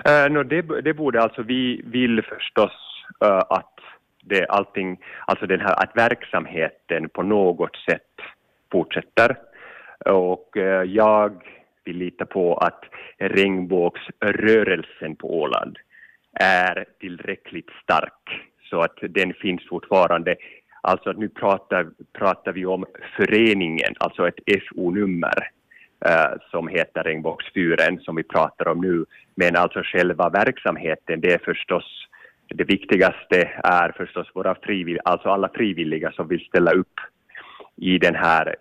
Det borde alltså, vi vill förstås att att verksamheten på något sätt fortsätter. Och jag vill lita på att regnbågsrörelsen på Åland är tillräckligt stark så att den finns fortfarande. Alltså nu pratar vi om föreningen, alltså ett FO-nummer som heter Regnbågsfyren som vi pratar om nu. Men alltså själva verksamheten, det är förstås det viktigaste är förstås alltså alla frivilliga som vill ställa upp i den här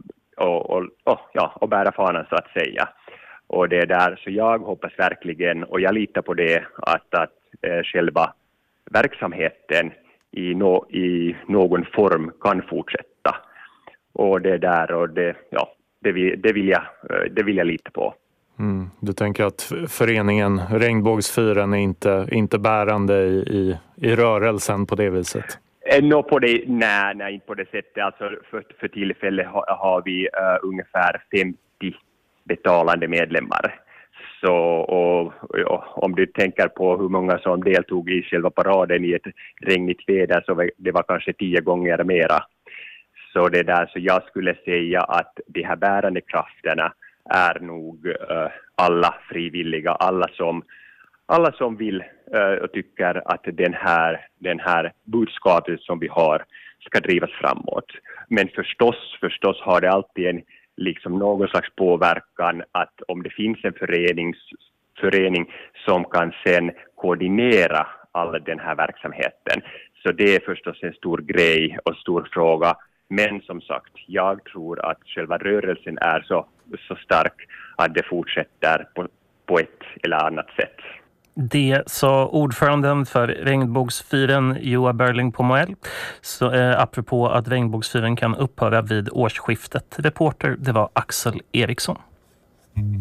och bära fanan så att säga. Och det är där, så jag hoppas verkligen och jag litar på det att själva verksamheten i någon form kan fortsätta. Och det är där och det vill jag lita på. Du tänker att föreningen Regnbågsfyren är inte bärande i rörelsen på det viset? Nej, inte på det sättet. Alltså för tillfället har vi ungefär 50 betalande medlemmar. Så och om du tänker på hur många som deltog i själva paraden i ett regnigt väder så det var kanske 10 gånger mera. Så det där, så jag skulle säga att de här bärande krafterna är nog alla frivilliga, alla som vill och tycker att den här budskapet som vi har ska drivas framåt. Men förstås har det alltid någon slags påverkan att om det finns en förening som kan sen koordinera all den här verksamheten. Så det är förstås en stor grej och stor fråga. Men som sagt, jag tror att själva rörelsen är så stark att det fortsätter på ett eller annat sätt. Det sa ordföranden för Regnbågsfyren Joa Berling på Moell. Så apropå att Regnbågsfyren kan upphöra vid årsskiftet. Reporter, det var Axel Eriksson.